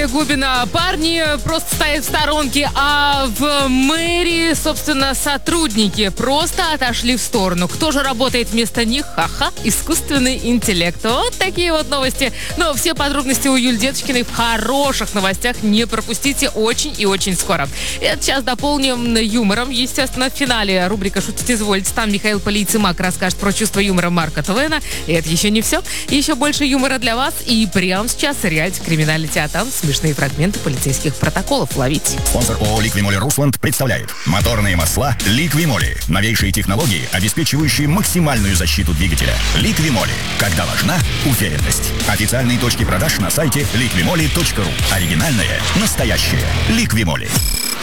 Андрея Губина парни просто стоят в сторонке, а в мэрии, собственно, сотрудники просто отошли в сторону. Кто же работает вместо них? Ха-ха, искусственный интеллект. Вот такие вот новости. Но все подробности у Юль Деточкиной в хороших новостях. Не пропустите очень и очень скоро. Это сейчас дополним юмором. Естественно, в финале рубрика «Шутить извольте». Там Михаил Полицеймак расскажет про чувство юмора Марка Твена. И это еще не все. Еще больше юмора для вас. И прямо сейчас реальность криминалити. А там смешные фрагменты полицейских протоколов. Ловите. Спонсор ООО «Ликвимоли Русланд» представляет моторные масла «Ликвимоли». Новейшие технологии, обеспечивающие максимальную защиту двигателя. «Ликвимоли». Когда важна уверенность. Официальные точки продаж на сайте liquimoli.ru. Оригинальное, настоящее «Ликвимоли».